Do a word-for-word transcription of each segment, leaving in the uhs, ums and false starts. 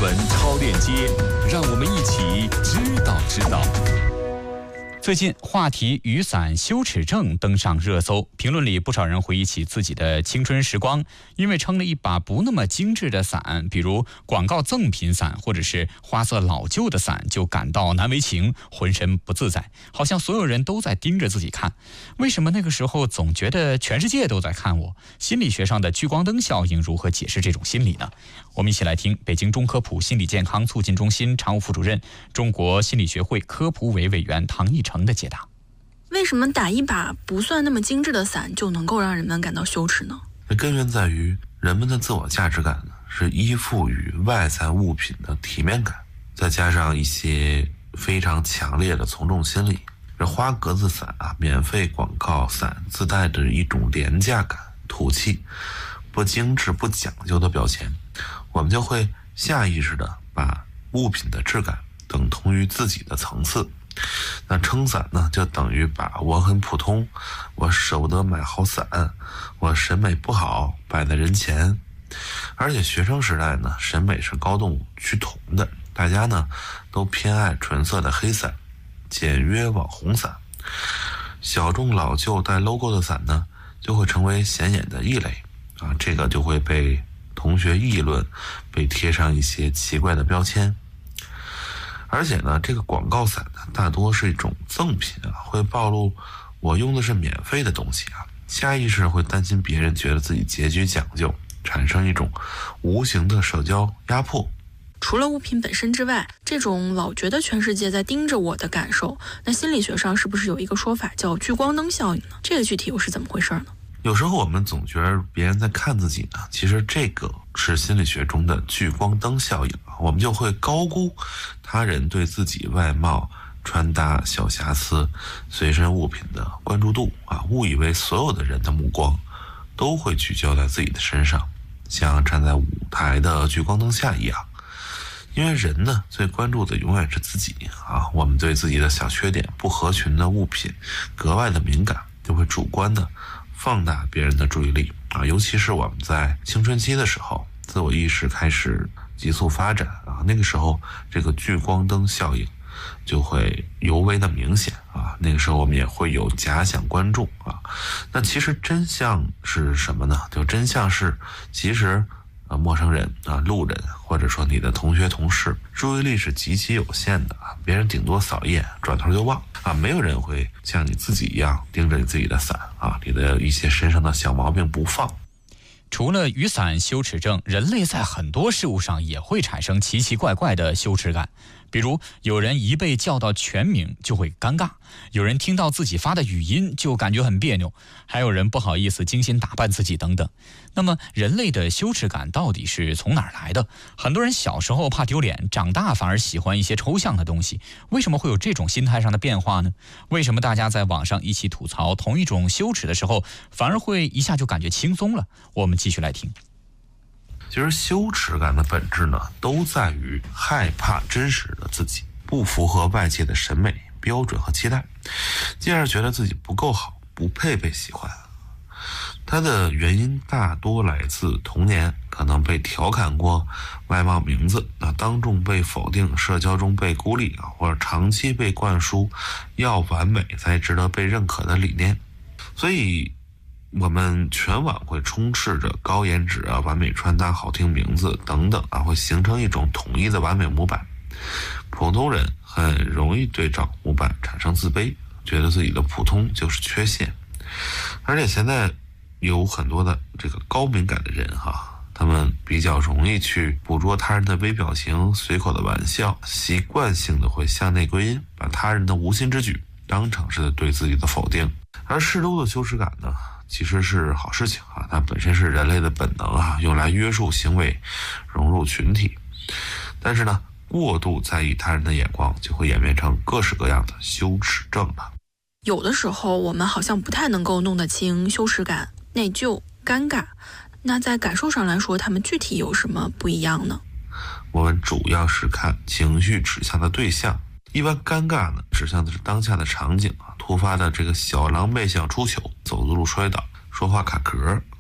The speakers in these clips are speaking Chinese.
闻超链接，让我们一起知道知道。最近话题雨伞羞耻症登上热搜，评论里不少人回忆起自己的青春时光，因为撑了一把不那么精致的伞，比如广告赠品伞或者是花色老旧的伞，就感到难为情，浑身不自在，好像所有人都在盯着自己看。为什么那个时候总觉得全世界都在看我？心理学上的聚光灯效应如何解释这种心理呢？我们一起来听北京中科普心理健康促进中心常务副主任、中国心理学会科普委委员唐义成的解答。 为什么打一把不算那么精致的伞就能够让人们感到羞耻呢？ 根源在于人们的自我价值感呢是依附于外在物品的体面感，再加上一些非常强烈的从众心理。这花格子伞啊，免费广告伞自带着一种廉价感、土气、不精致、不讲究的标签，我们就会下意识的把物品的质感等同于自己的层次。那撑伞呢，就等于把我很普通，我舍不得买好伞，我审美不好摆在人前。而且学生时代呢，审美是高度趋同的，大家呢都偏爱纯色的黑伞、简约网红伞。小众老旧带 logo 的伞呢，就会成为显眼的异类啊，这个就会被同学议论，被贴上一些奇怪的标签。而且呢，这个广告伞呢，大多是一种赠品啊，会暴露我用的是免费的东西啊，下意识会担心别人觉得自己拮据讲究，产生一种无形的社交压迫。 除了物品本身之外，这种老觉得全世界在盯着我的感受，那心理学上是不是有一个说法叫聚光灯效应呢？这个具体又是怎么回事呢？ 有时候我们总觉得别人在看自己呢，其实这个是心理学中的聚光灯效应，我们就会高估他人对自己外貌、穿搭小瑕疵、随身物品的关注度啊，误以为所有的人的目光都会聚焦在自己的身上，像站在舞台的聚光灯下一样。因为人呢，最关注的永远是自己啊，我们对自己的小缺点、不合群的物品格外的敏感，就会主观的放大别人的注意力啊，尤其是我们在青春期的时候，自我意识开始急速发展啊，那个时候这个聚光灯效应就会尤为的明显啊，那个时候我们也会有假想观众啊。那其实真相是什么呢？就真相是，其实呃陌生人啊、路人或者说你的同学同事，注意力是极其有限的啊，别人顶多扫一眼，转头就忘啊，没有人会像你自己一样盯着你自己的伞啊，你的一些身上的小毛病不放。 除了雨伞羞耻症，人类在很多事物上也会产生奇奇怪怪的羞耻感。比如有人一被叫到全名就会尴尬，有人听到自己发的语音就感觉很别扭，还有人不好意思精心打扮自己等等。那么人类的羞耻感到底是从哪儿来的？很多人小时候怕丢脸，长大反而喜欢一些抽象的东西，为什么会有这种心态上的变化呢？为什么大家在网上一起吐槽同一种羞耻的时候，反而会一下就感觉轻松了？我们继续来听。 其实羞耻感的本质呢，都在于害怕真实的自己不符合外界的审美标准和期待，进而觉得自己不够好，不配被喜欢。它的原因大多来自童年，可能被调侃过外貌名字，那当众被否定，社交中被孤立啊，或者长期被灌输要完美才值得被认可的理念。所以我们全网会充斥着高颜值啊、完美穿搭、好听名字等等啊，会形成一种统一的完美模板。普通人很容易对照模板产生自卑，觉得自己的普通就是缺陷。而且现在有很多的这个高敏感的人哈，他们比较容易去捕捉他人的微表情、随口的玩笑，习惯性的会向内归因，把他人的无心之举当成是对自己的否定。而适度的羞耻感呢，其实是好事情啊，它本身是人类的本能啊，用来约束行为、融入群体。但是呢，过度在意他人的眼光，就会演变成各式各样的羞耻症了。 有的时候我们好像不太能够弄得清羞耻感、内疚、尴尬，那在感受上来说，它们具体有什么不一样呢？ 我们主要是看情绪指向的对象。一般尴尬呢，指向的是当下的场景啊，突发的这个小狼狈想出糗，走路摔倒，说话卡壳啊，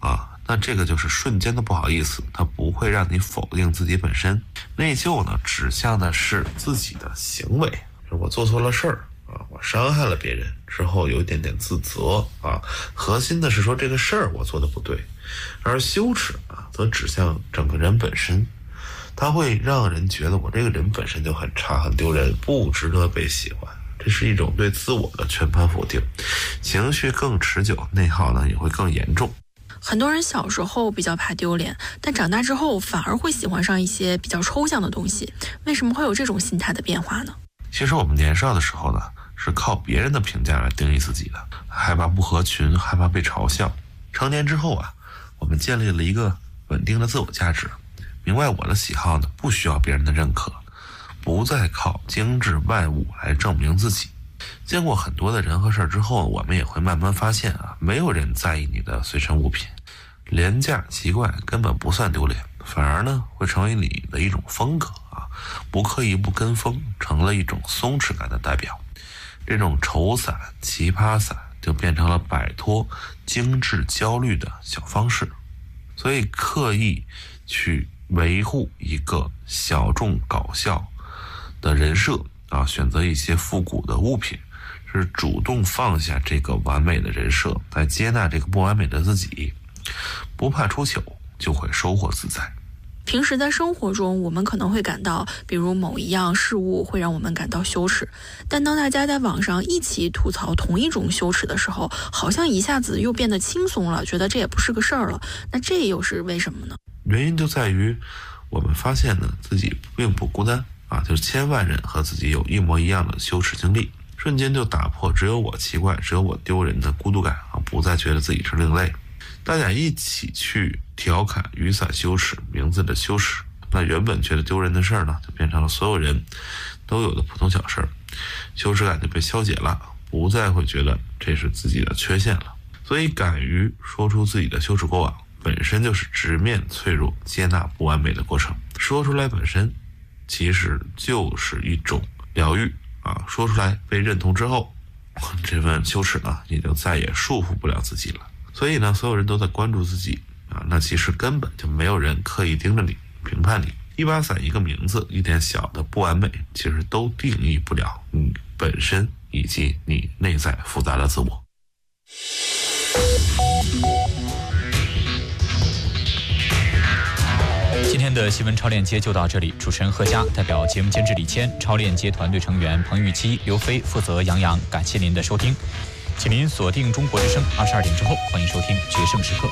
那这个就是瞬间的不好意思，它不会让你否定自己本身。内疚呢，指向的是自己的行为，我做错了事儿啊，我伤害了别人之后有一点点自责啊，核心的是说这个事儿我做的不对。而羞耻啊，则指向整个人本身，它会让人觉得我这个人本身就很差很丢人，不值得被喜欢，这是一种对自我的全盘否定，情绪更持久，内耗呢也会更严重。 很多人小时候比较怕丢脸，但长大之后反而会喜欢上一些比较抽象的东西，为什么会有这种心态的变化呢？ 其实我们年少的时候呢，是靠别人的评价来定义自己的，害怕不合群，害怕被嘲笑。成年之后啊，我们建立了一个稳定的自我价值，明白我的喜好呢不需要别人的认可，不再靠精致外物来证明自己。见过很多的人和事之后，我们也会慢慢发现啊，没有人在意你的随身物品，廉价奇怪根本不算丢脸，反而呢会成为你的一种风格啊，不刻意不跟风，成了一种松弛感的代表。这种丑散、奇葩散就变成了摆脱精致焦虑的小方式。所以刻意去维护一个小众搞笑的人设啊，选择一些复古的物品，是主动放下这个完美的人设，来接纳这个不完美的自己，不怕出糗，就会收获自在。 平时在生活中，我们可能会感到，比如某一样事物会让我们感到羞耻，但当大家在网上一起吐槽同一种羞耻的时候，好像一下子又变得轻松了，觉得这也不是个事儿了。那这又是为什么呢？ 原因就在于我们发现呢，自己并不孤单啊，就是千万人和自己有一模一样的羞耻经历，瞬间就打破只有我奇怪、只有我丢人的孤独感啊，不再觉得自己是另类。大家一起去调侃雨伞羞耻名字的羞耻，那原本觉得丢人的事儿呢，就变成了所有人都有的普通小事儿，羞耻感就被消解了，不再会觉得这是自己的缺陷了。所以敢于说出自己的羞耻过往，本身就是直面脆弱、接纳不完美的过程。说出来本身其实就是一种疗愈啊！说出来被认同之后，这份羞耻呢，也就再也束缚不了自己了。所以呢，所有人都在关注自己啊，那其实根本就没有人刻意盯着你、评判你。一把伞，一个名字，一点小的不完美，其实都定义不了你本身以及你内在复杂的自我。 今天的新闻超链接就到这里，主持人贺佳，代表节目监制李谦，超链接团队成员彭玉期、刘飞，负责杨洋，感谢您的收听，请您锁定中国之声，二十二点之后欢迎收听决胜时刻。